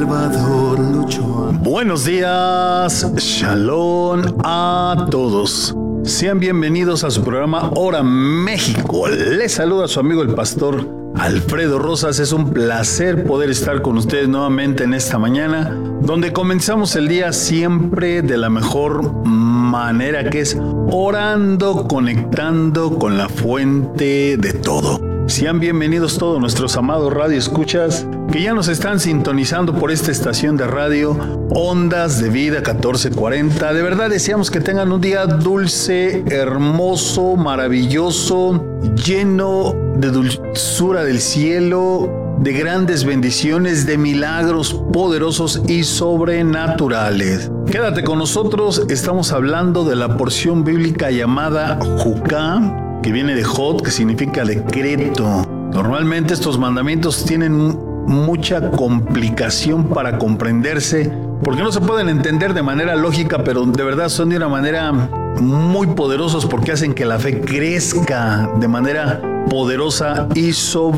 Salvador luchó. Buenos días, shalom a todos. Sean bienvenidos a su programa Hora México. Les saluda su amigo el pastor Alfredo Rosas. Es un placer poder estar con ustedes nuevamente en esta mañana, donde comenzamos el día siempre de la mejor manera, que es orando, conectando con la fuente de todo. Sean bienvenidos todos nuestros amados radioescuchas que ya nos están sintonizando por esta estación de radio Ondas de Vida 1440. De verdad deseamos que tengan un día dulce, hermoso, maravilloso, lleno de dulzura del cielo, de grandes bendiciones, de milagros poderosos y sobrenaturales. Quédate con nosotros, estamos hablando de la porción bíblica llamada Jucá, que viene de Jod, que significa decreto. Normalmente estos mandamientos tienen mucha complicación para comprenderse, porque no se pueden entender de manera lógica, pero de verdad son de una manera muy poderosos, porque hacen que la fe crezca de manera poderosa y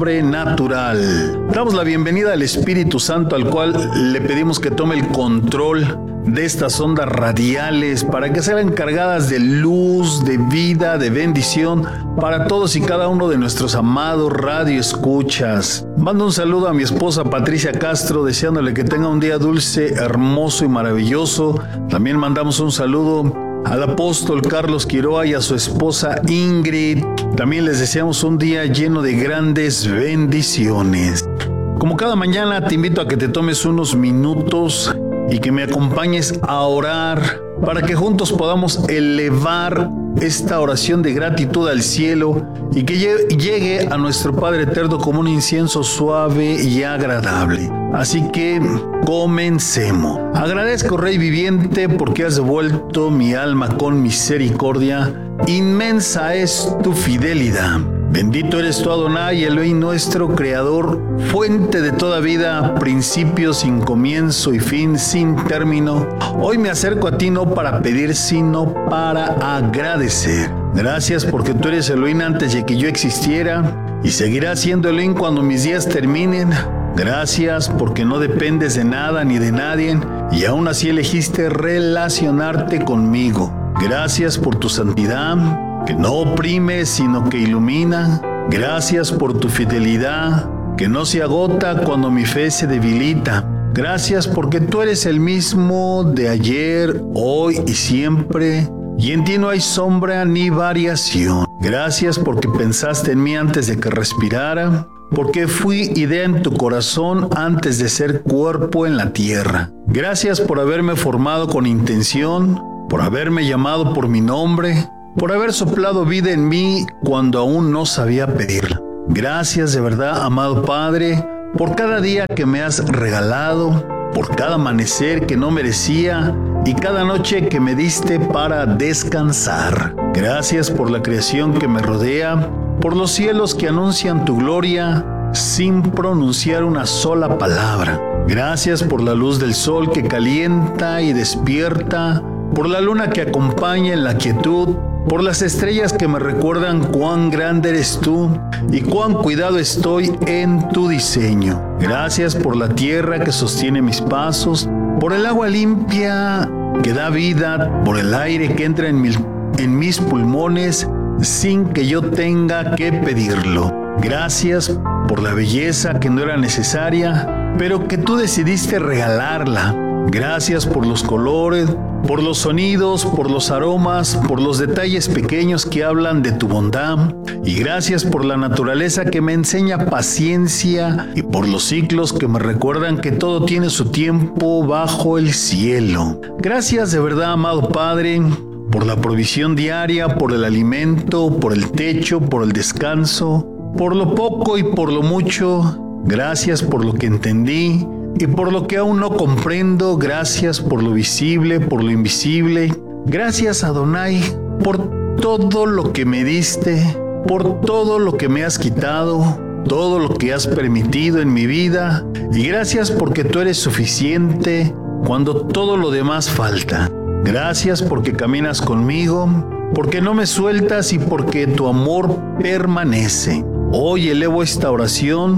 sobrenatural. Damos la bienvenida al Espíritu Santo, al cual le pedimos que tome el control de estas ondas radiales para que sean encargadas de luz, de vida, de bendición para todos y cada uno de nuestros amados radioescuchas. Mando un saludo a mi esposa Patricia Castro, deseándole que tenga un día dulce, hermoso y maravilloso. También mandamos un saludo al apóstol Carlos Quiroa y a su esposa Ingrid. También les deseamos un día lleno de grandes bendiciones. Como cada mañana, te invito a que te tomes unos minutos y que me acompañes a orar para que juntos podamos elevar esta oración de gratitud al cielo y que llegue a nuestro Padre Eterno como un incienso suave y agradable. Así que comencemos. Agradezco, Rey viviente, porque has devuelto mi alma con misericordia. Inmensa es tu fidelidad. Bendito eres tú, Adonai, Elohim nuestro, creador, fuente de toda vida, principio sin comienzo y fin sin término. Hoy me acerco a ti no para pedir, sino para agradecer. Gracias porque tú eres Elohim antes de que yo existiera y seguirás siendo Elohim cuando mis días terminen. Gracias porque no dependes de nada ni de nadie y aún así elegiste relacionarte conmigo. Gracias por tu santidad, que no oprime, sino que ilumina. Gracias por tu fidelidad, que no se agota cuando mi fe se debilita. Gracias porque tú eres el mismo de ayer, hoy y siempre, y en ti no hay sombra ni variación. Gracias porque pensaste en mí antes de que respirara, porque fui idea en tu corazón antes de ser cuerpo en la tierra. Gracias por haberme formado con intención, por haberme llamado por mi nombre, por haber soplado vida en mí cuando aún no sabía pedirla. Gracias de verdad, amado Padre, por cada día que me has regalado, por cada amanecer que no merecía y cada noche que me diste para descansar. Gracias por la creación que me rodea, por los cielos que anuncian tu gloria sin pronunciar una sola palabra. Gracias por la luz del sol que calienta y despierta, por la luna que acompaña en la quietud, por las estrellas que me recuerdan cuán grande eres tú y cuán cuidado estoy en tu diseño. Gracias por la tierra que sostiene mis pasos, por el agua limpia que da vida, por el aire que entra en mis pulmones sin que yo tenga que pedirlo. Gracias por la belleza que no era necesaria, pero que tú decidiste regalarla. Gracias por los colores, por los sonidos, por los aromas, por los detalles pequeños que hablan de tu bondad. Y gracias por la naturaleza que me enseña paciencia y por los ciclos que me recuerdan que todo tiene su tiempo bajo el cielo. Gracias de verdad, amado Padre, por la provisión diaria, por el alimento, por el techo, por el descanso, por lo poco y por lo mucho. Gracias por lo que entendí y por lo que aún no comprendo. Gracias por lo visible, por lo invisible. Gracias, Adonai, por todo lo que me diste, por todo lo que me has quitado, todo lo que has permitido en mi vida. Y gracias porque tú eres suficiente cuando todo lo demás falta. Gracias porque caminas conmigo, porque no me sueltas y porque tu amor permanece. Hoy elevo esta oración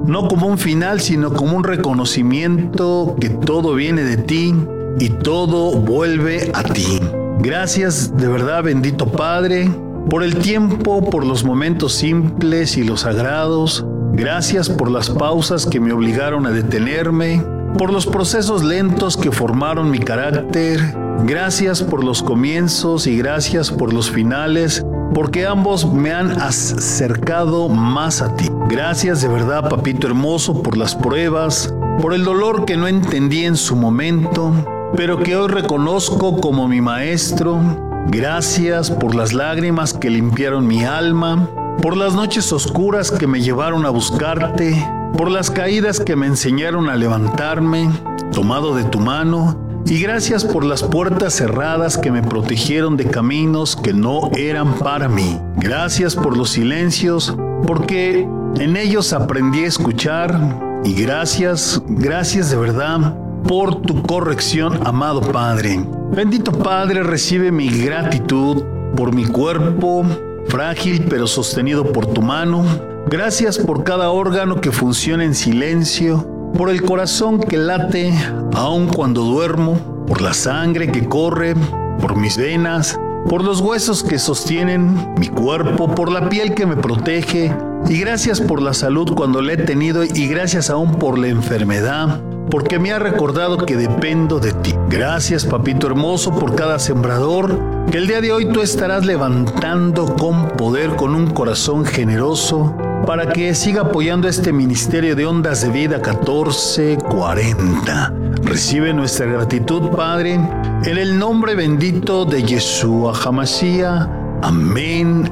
no como un final, sino como un reconocimiento que todo viene de ti y todo vuelve a ti. Gracias de verdad, bendito Padre, por el tiempo, por los momentos simples y los sagrados. Gracias por las pausas que me obligaron a detenerme, por los procesos lentos que formaron mi carácter. Gracias por los comienzos y gracias por los finales, porque ambos me han acercado más a ti. Gracias de verdad, papito hermoso, por las pruebas, por el dolor que no entendí en su momento, pero que hoy reconozco como mi maestro. Gracias por las lágrimas que limpiaron mi alma, por las noches oscuras que me llevaron a buscarte, por las caídas que me enseñaron a levantarme, tomado de tu mano, y gracias por las puertas cerradas que me protegieron de caminos que no eran para mí. Gracias por los silencios, porque en ellos aprendí a escuchar, y gracias de verdad por tu corrección, amado Padre. Bendito Padre, recibe mi gratitud por mi cuerpo, frágil pero sostenido por tu mano. Gracias por cada órgano que funciona en silencio, por el corazón que late aun cuando duermo, por la sangre que corre por mis venas, por los huesos que sostienen mi cuerpo, por la piel que me protege, y gracias por la salud cuando la he tenido, y gracias aún por la enfermedad, porque me ha recordado que dependo de ti. Gracias, papito hermoso, por cada sembrador que el día de hoy tú estarás levantando con poder, con un corazón generoso, para que siga apoyando este ministerio de Ondas de Vida 1440. Recibe nuestra gratitud, Padre, en el nombre bendito de Yeshua HaMashiach. Amén,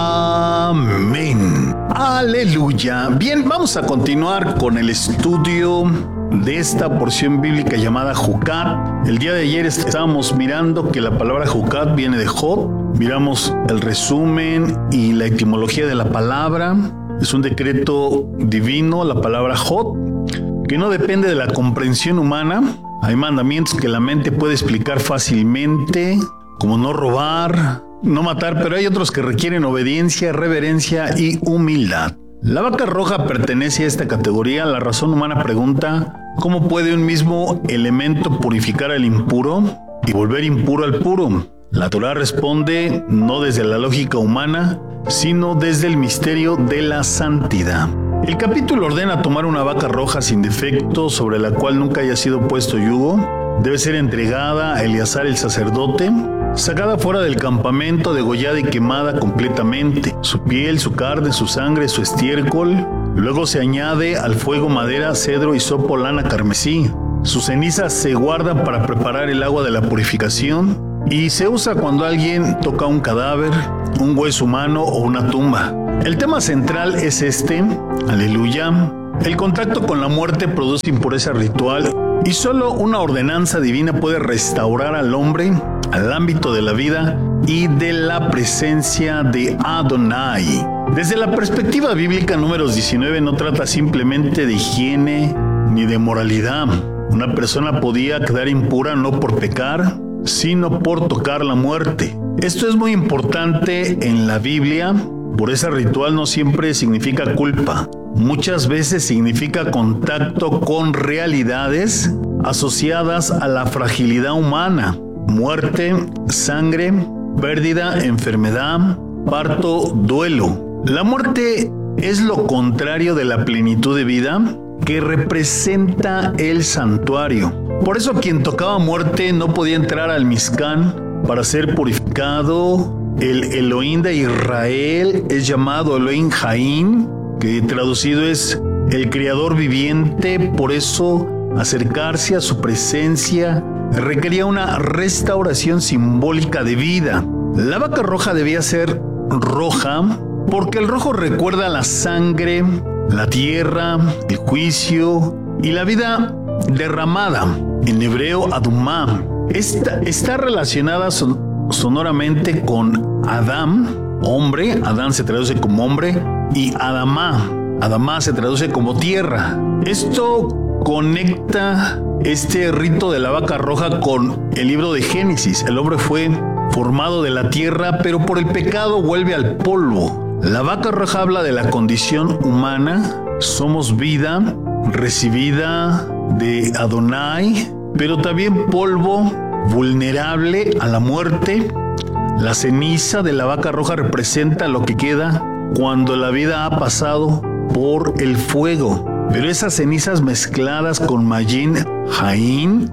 amén. Aleluya. Bien, vamos a continuar con el estudio de esta porción bíblica llamada Jucat. El día de ayer estábamos mirando que la palabra Jucat viene de Jod. Miramos el resumen y la etimología de la palabra. Es un decreto divino, la palabra Jod, que no depende de la comprensión humana. Hay mandamientos que la mente puede explicar fácilmente, como no robar, no matar, pero hay otros que requieren obediencia, reverencia y humildad. La vaca roja pertenece a esta categoría. La razón humana pregunta: ¿cómo puede un mismo elemento purificar al impuro y volver impuro al puro? La Torá responde no desde la lógica humana, sino desde el misterio de la santidad. El capítulo ordena tomar una vaca roja sin defecto, sobre la cual nunca haya sido puesto yugo. Debe ser entregada a Eleazar el sacerdote, sacada fuera del campamento, degollada y quemada completamente. Su piel, su carne, su sangre, su estiércol. Luego se añade al fuego madera, cedro, hisopo, lana, carmesí. Sus cenizas se guardan para preparar el agua de la purificación y se usa cuando alguien toca un cadáver, un hueso humano o una tumba. El tema central es este, aleluya. El contacto con la muerte produce impureza ritual y solo una ordenanza divina puede restaurar al hombre al ámbito de la vida y de la presencia de Adonai. Desde la perspectiva bíblica, Números 19 no trata simplemente de higiene ni de moralidad. Una persona podía quedar impura no por pecar, sino por tocar la muerte. Esto es muy importante en la Biblia. Pureza ritual no siempre significa culpa. Muchas veces significa contacto con realidades asociadas a la fragilidad humana: muerte, sangre, pérdida, enfermedad, parto, duelo. La muerte es lo contrario de la plenitud de vida que representa el santuario. Por eso quien tocaba muerte no podía entrar al Mizcán para ser purificado. El Elohim de Israel es llamado Elohim Jaim, que traducido es el Creador viviente. Por eso acercarse a su presencia requería una restauración simbólica de vida. La vaca roja debía ser roja porque el rojo recuerda la sangre, la tierra, el juicio y la vida derramada. En hebreo, Adumá. Está relacionada sonoramente con Adán, hombre. Adán se traduce como hombre, y Adamá. Adamá se traduce como tierra. Esto conecta este rito de la vaca roja con el libro de Génesis. El hombre fue formado de la tierra, pero por el pecado vuelve al polvo. La vaca roja habla de la condición humana somos vida recibida de Adonai, pero también polvo vulnerable a la muerte. La ceniza de la vaca roja representa lo que queda cuando la vida ha pasado por el fuego. Pero esas cenizas mezcladas con Mayim Haim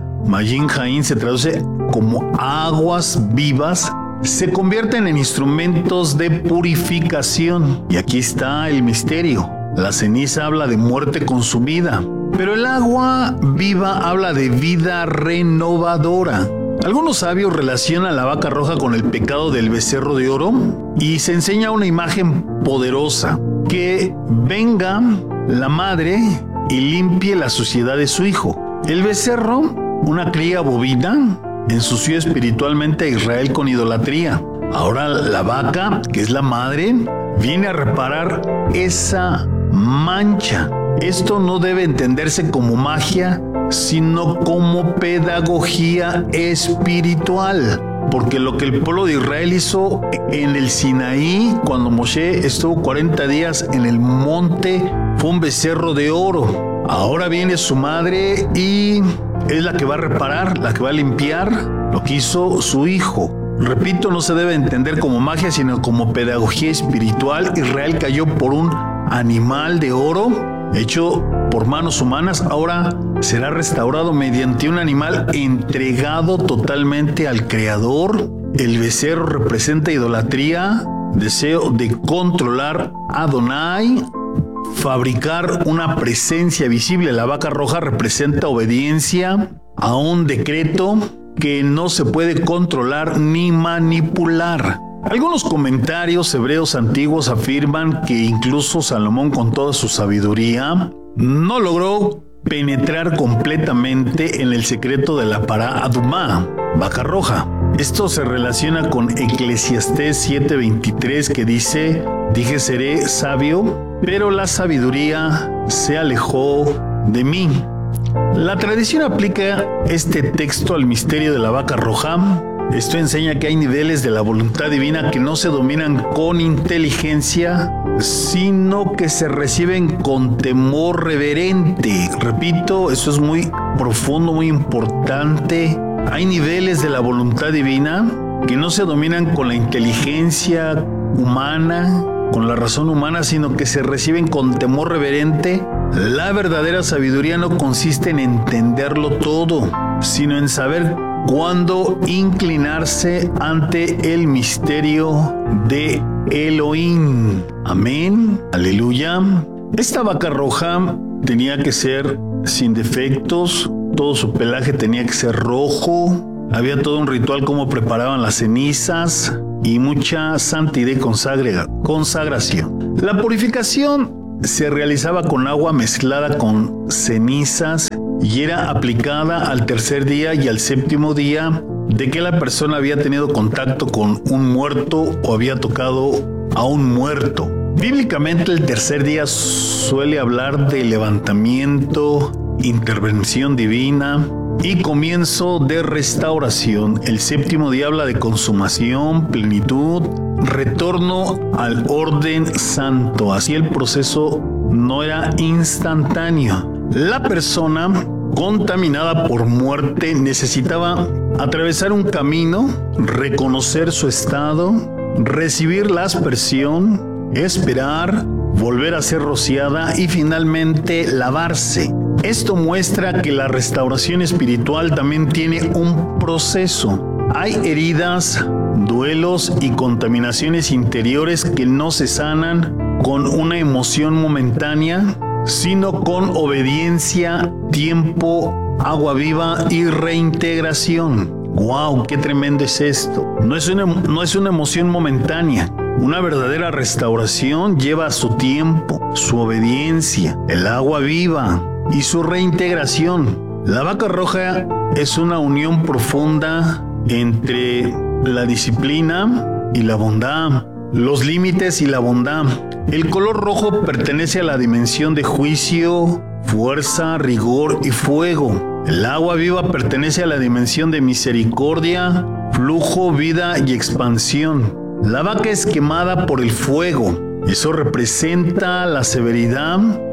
se traduce como aguas vivas, se convierten en instrumentos de purificación. Y aquí está el misterio. La ceniza habla de muerte consumida, pero el agua viva habla de vida renovadora. Algunos sabios relacionan la vaca roja con el pecado del becerro de oro y se enseña una imagen poderosa: que venga la madre y limpie la suciedad de su hijo. El becerro, una cría bovina, ensució espiritualmente a Israel con idolatría. Ahora la vaca, que es la madre, viene a reparar esa mancha. Esto no debe entenderse como magia, sino como pedagogía espiritual. Porque lo que el pueblo de Israel hizo en el Sinaí, cuando Moshe estuvo 40 días en el monte, fue un becerro de oro. Ahora viene su madre y es la que va a reparar, la que va a limpiar lo que hizo su hijo. Repito, no se debe entender como magia, sino como pedagogía espiritual. Israel cayó por un animal de oro hecho por manos humanas. Ahora será restaurado mediante un animal entregado totalmente al Creador. El becerro representa idolatría, deseo de controlar a Adonai, fabricar una presencia visible. La vaca roja representa obediencia a un decreto que no se puede controlar ni manipular. Algunos comentarios hebreos antiguos afirman que incluso Salomón, con toda su sabiduría, no logró penetrar completamente en el secreto de la Pará Adumá, vaca roja. Esto se relaciona con Eclesiastés 7:23, que dice: dije seré sabio, pero la sabiduría se alejó de mí. La tradición aplica este texto al misterio de la vaca roja. Esto enseña que hay niveles de la voluntad divina que no se dominan con inteligencia, sino que se reciben con temor reverente. Repito, eso es muy profundo, muy importante. Hay niveles de la voluntad divina que no se dominan con la inteligencia humana, con la razón humana, sino que se reciben con temor reverente. La verdadera sabiduría no consiste en entenderlo todo, sino en saber cuándo inclinarse ante el misterio de Elohim. Amén. Aleluya. Esta vaca roja tenía que ser sin defectos, todo su pelaje tenía que ser rojo. Había todo un ritual como preparaban las cenizas y mucha santidad y consagración. La purificación se realizaba con agua mezclada con cenizas y era aplicada al tercer día y al séptimo día de que la persona había tenido contacto con un muerto o había tocado a un muerto. Bíblicamente, el tercer día suele hablar de levantamiento, intervención divina y comienzo de restauración. El séptimo día habla de consumación, plenitud, retorno al orden santo. Así el proceso no era instantáneo. La persona contaminada por muerte necesitaba atravesar un camino, reconocer su estado, recibir la aspersión, esperar, volver a ser rociada y finalmente lavarse. Esto muestra que la restauración espiritual también tiene un proceso. Hay heridas, duelos y contaminaciones interiores que no se sanan con una emoción momentánea, sino con obediencia, tiempo, agua viva y reintegración. ¡Wow! ¡Qué tremendo es esto! No es una emoción momentánea. Una verdadera restauración lleva su tiempo, su obediencia, el agua viva y su reintegración. La vaca roja es una unión profunda entre la disciplina y la bondad, los límites y la bondad. El color rojo pertenece a la dimensión de juicio, fuerza, rigor y fuego. El agua viva pertenece a la dimensión de misericordia, flujo, vida y expansión. La vaca es quemada por el fuego. Eso representa la severidad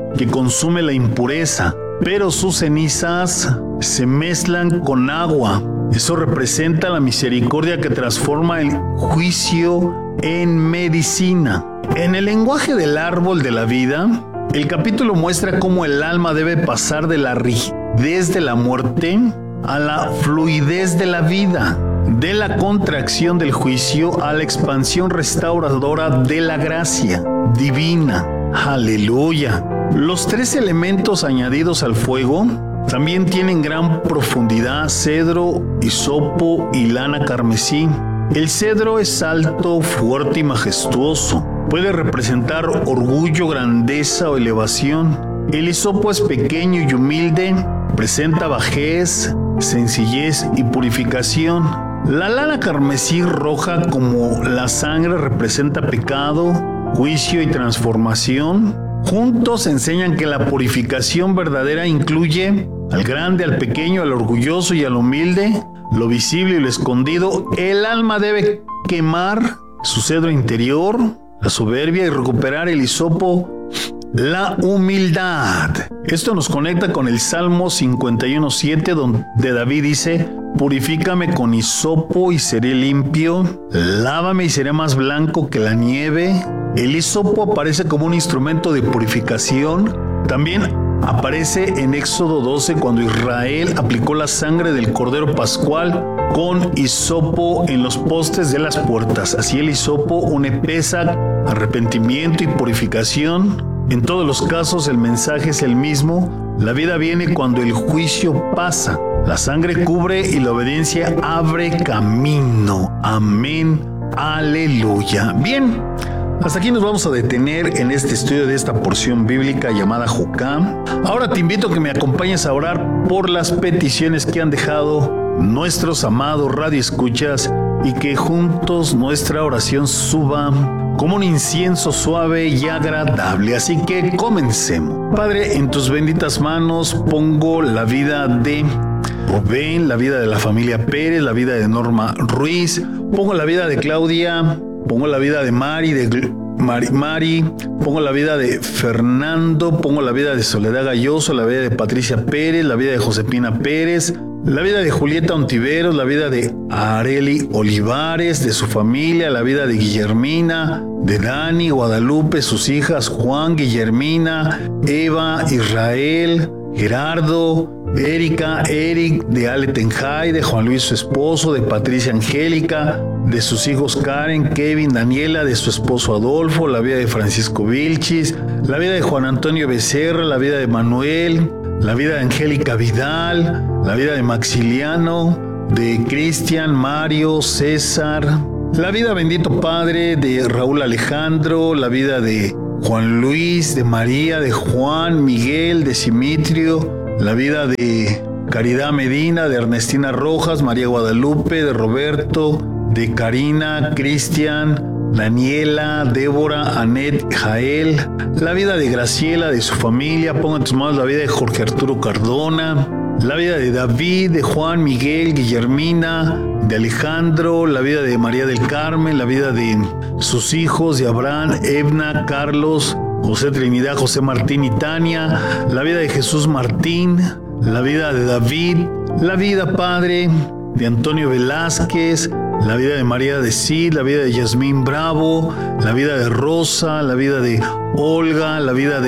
que consume la impureza, pero sus cenizas se mezclan con agua. Eso representa la misericordia que transforma el juicio en medicina. En el lenguaje del árbol de la vida, el capítulo muestra cómo el alma debe pasar de la rigidez de la muerte a la fluidez de la vida, de la contracción del juicio a la expansión restauradora de la gracia divina. ¡Aleluya! Los 3 elementos añadidos al fuego también tienen gran profundidad: cedro, hisopo y lana carmesí. El cedro es alto, fuerte y majestuoso. Puede representar orgullo, grandeza o elevación. El hisopo es pequeño y humilde, presenta bajez, sencillez y purificación. La lana carmesí, roja como la sangre, representa pecado, juicio y transformación. Juntos enseñan que la purificación verdadera incluye al grande, al pequeño, al orgulloso y al humilde, lo visible y lo escondido. El alma debe quemar su cedro interior, la soberbia, y recuperar el hisopo, la humildad. Esto nos conecta con el Salmo 51:7, donde David dice: purifícame con hisopo y seré limpio, lávame y seré más blanco que la nieve. El hisopo aparece como un instrumento de purificación. También aparece en Éxodo 12 cuando Israel aplicó la sangre del Cordero Pascual con hisopo en los postes de las puertas. Así el hisopo une pesa, arrepentimiento y purificación. En todos los casos el mensaje es el mismo. La vida viene cuando el juicio pasa. La sangre cubre y la obediencia abre camino. Amén. Aleluya. Bien, hasta aquí nos vamos a detener en este estudio de esta porción bíblica llamada Jocam. Ahora te invito a que me acompañes a orar por las peticiones que han dejado nuestros amados radioescuchas y que juntos nuestra oración suba como un incienso suave y agradable. Así que comencemos. Padre, en tus benditas manos pongo la vida de Rubén, la vida de la familia Pérez, la vida de Norma Ruiz, pongo la vida de Claudia, pongo la vida de Mari, pongo la vida de Fernando, pongo la vida de Soledad Galloso, la vida de Patricia Pérez, la vida de Josepina Pérez, la vida de Julieta Ontiveros, la vida de Areli Olivares, de su familia, la vida de Guillermina, de Dani, Guadalupe, sus hijas Juan, Guillermina, Eva, Israel, Gerardo, Erika, Eric, de Ale Tenjay, de Juan Luis su esposo, de Patricia Angélica, de sus hijos Karen, Kevin, Daniela, de su esposo Adolfo, la vida de Francisco Vilchis, la vida de Juan Antonio Becerra, la vida de Manuel, la vida de Angélica Vidal, la vida de Maxiliano, de Cristian, Mario, César, la vida, bendito Padre, de Raúl Alejandro, la vida de Juan Luis, de María, de Juan, Miguel, de Simitrio, la vida de Caridad Medina, de Ernestina Rojas, María Guadalupe, de Roberto, de Karina, Cristian, Daniela, Débora, Anet, Jael, la vida de Graciela, de su familia. Ponga en tus manos la vida de Jorge Arturo Cardona, la vida de David, de Juan, Miguel, Guillermina, de Alejandro, la vida de María del Carmen, la vida de sus hijos, de Abraham, Edna, Carlos, José Trinidad, José Martín y Tania, la vida de Jesús Martín, la vida de David, la vida, Padre, de Antonio Velázquez, la vida de María de Cid, la vida de Yasmín Bravo, la vida de Rosa, la vida de Olga, la vida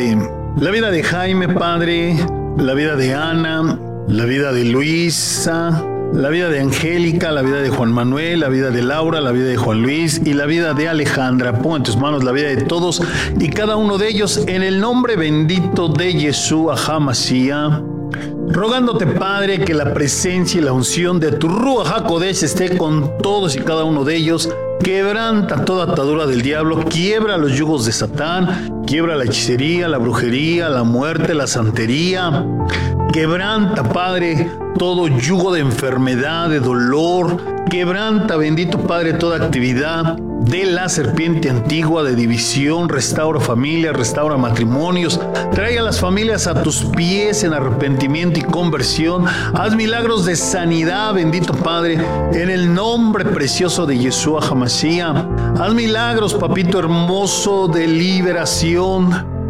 de Jaime, Padre, la vida de Ana, la vida de Luisa, la vida de Angélica, la vida de Juan Manuel, la vida de Laura, la vida de Juan Luis y la vida de Alejandra. Pon en tus manos la vida de todos y cada uno de ellos en el nombre bendito de Yeshua HaMashiach. Rogándote, Padre, que la presencia y la unción de tu Ruach HaKodesh esté con todos y cada uno de ellos. Quebranta toda atadura del diablo, quiebra los yugos de Satán, quiebra la hechicería, la brujería, la muerte, la santería. Quebranta, Padre, todo yugo de enfermedad, de dolor. Quebranta, bendito Padre, toda actividad de la serpiente antigua, de división. Restaura familias, restaura matrimonios. Trae a las familias a tus pies en arrepentimiento y conversión. Haz milagros de sanidad, bendito Padre, en el nombre precioso de Yeshua HaMashiach. Haz milagros, papito hermoso, de liberación.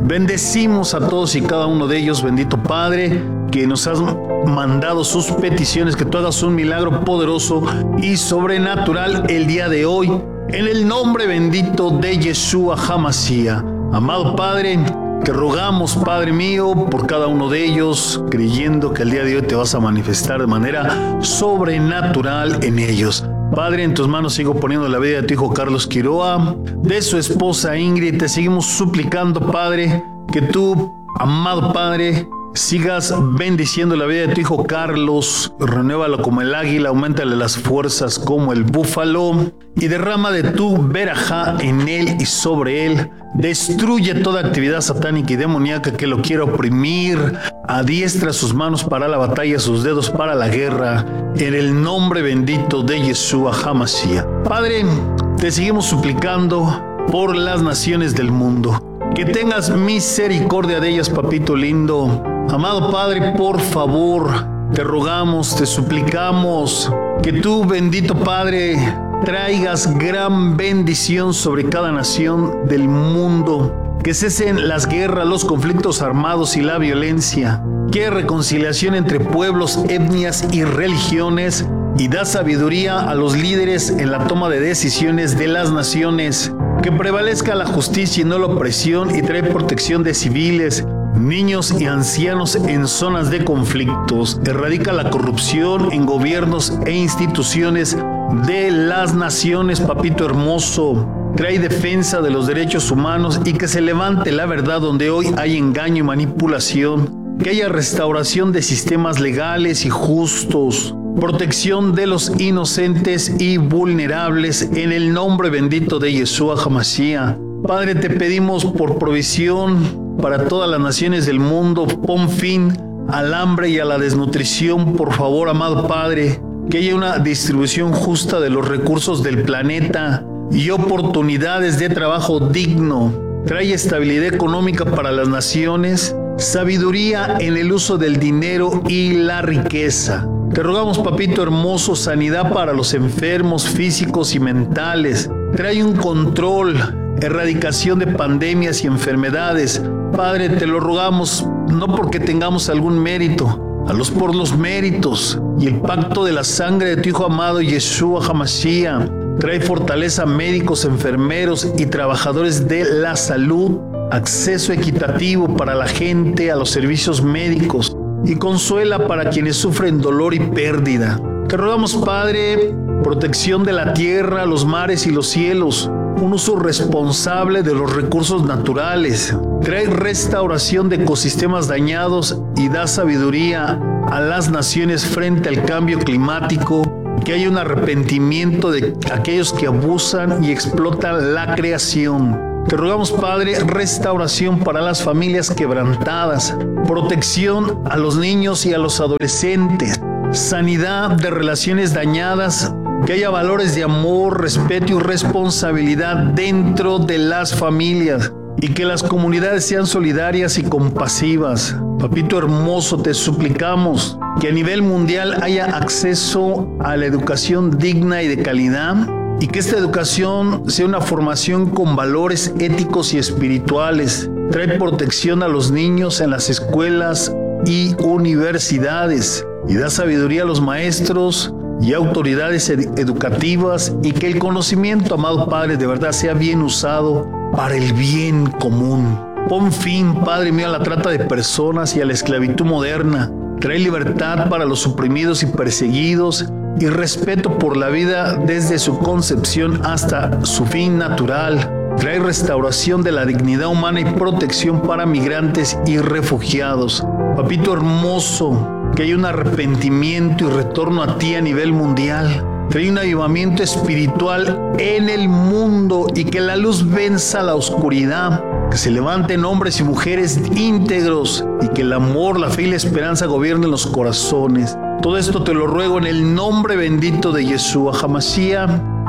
Bendecimos a todos y cada uno de ellos, bendito Padre, que nos has mandado sus peticiones, que tú hagas un milagro poderoso y sobrenatural el día de hoy, en el nombre bendito de Yeshua HaMashiach. Amado Padre, te rogamos, Padre mío, por cada uno de ellos, creyendo que el día de hoy te vas a manifestar de manera sobrenatural en ellos. Padre, en tus manos sigo poniendo la vida de tu hijo Carlos Quiroa, de su esposa Ingrid. Te seguimos suplicando, Padre, que tú, amado Padre, sigas bendiciendo la vida de tu hijo Carlos. Renuévalo como el águila, auméntale las fuerzas como el búfalo y derrama de tu verajá en él y sobre él. Destruye toda actividad satánica y demoníaca que lo quiera oprimir. Adiestra sus manos para la batalla, sus dedos para la guerra, en el nombre bendito de Yeshua HaMashiach. Padre, te seguimos suplicando por las naciones del mundo. Que tengas misericordia de ellas, papito lindo. Amado Padre, por favor, te rogamos, te suplicamos que tú, bendito Padre, traigas gran bendición sobre cada nación del mundo. Que cesen las guerras, los conflictos armados y la violencia. Que haya reconciliación entre pueblos, etnias y religiones. Y da sabiduría a los líderes en la toma de decisiones de las naciones. Que prevalezca la justicia y no la opresión, y trae protección de civiles, niños y ancianos en zonas de conflictos. Erradica la corrupción en gobiernos e instituciones de las naciones, papito hermoso. Trae defensa de los derechos humanos y que se levante la verdad donde hoy hay engaño y manipulación. Que haya restauración de sistemas legales y justos. Protección de los inocentes y vulnerables en el nombre bendito de Yeshua HaMashiach. Padre, te pedimos por provisión para todas las naciones del mundo. Pon fin al hambre y a la desnutrición, por favor, amado Padre. Que haya una distribución justa de los recursos del planeta y oportunidades de trabajo digno. Trae estabilidad económica para las naciones, sabiduría en el uso del dinero y la riqueza. Te rogamos, papito hermoso, sanidad para los enfermos físicos y mentales. Trae un control, erradicación de pandemias y enfermedades. Padre, te lo rogamos, no porque tengamos algún mérito, por los méritos y el pacto de la sangre de tu Hijo amado Yeshua HaMashiach. Trae fortaleza a médicos, enfermeros y trabajadores de la salud, acceso equitativo para la gente a los servicios médicos y consuela para quienes sufren dolor y pérdida. Te rogamos, Padre, protección de la tierra, los mares y los cielos, un uso responsable de los recursos naturales. Trae restauración de ecosistemas dañados y da sabiduría a las naciones frente al cambio climático. Que haya un arrepentimiento de aquellos que abusan y explotan la creación. Te rogamos, Padre, restauración para las familias quebrantadas, protección a los niños y a los adolescentes, sanidad de relaciones dañadas, que haya valores de amor, respeto y responsabilidad dentro de las familias y que las comunidades sean solidarias y compasivas. Papito hermoso, te suplicamos que a nivel mundial haya acceso a la educación digna y de calidad y que esta educación sea una formación con valores éticos y espirituales. Trae protección a los niños en las escuelas y universidades y da sabiduría a los maestros y autoridades educativas y que el conocimiento, amado Padre, de verdad sea bien usado para el bien común. Pon fin, Padre mío, a la trata de personas y a la esclavitud moderna. Trae libertad para los oprimidos y perseguidos y respeto por la vida desde su concepción hasta su fin natural. Trae restauración de la dignidad humana y protección para migrantes y refugiados. Papito hermoso, que haya un arrepentimiento y retorno a ti a nivel mundial. Trae un avivamiento espiritual en el mundo y que la luz venza la oscuridad. Que se levanten hombres y mujeres íntegros y que el amor, la fe y la esperanza gobiernen los corazones. Todo esto te lo ruego en el nombre bendito de Yeshua HaMashiach.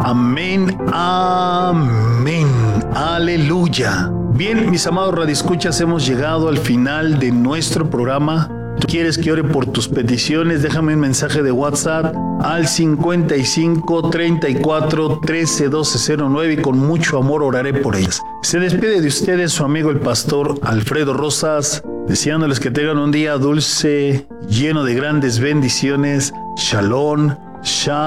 Amén, amén, aleluya. Bien, mis amados radioescuchas, hemos llegado al final de nuestro programa. tú quieres que ore por tus peticiones, déjame un mensaje de WhatsApp al 55 34 13 12 09 y con mucho amor oraré por ellas. Se despide de ustedes su amigo el pastor Alfredo Rosas, deseándoles que tengan un día dulce, lleno de grandes bendiciones. Shalom. Shalom.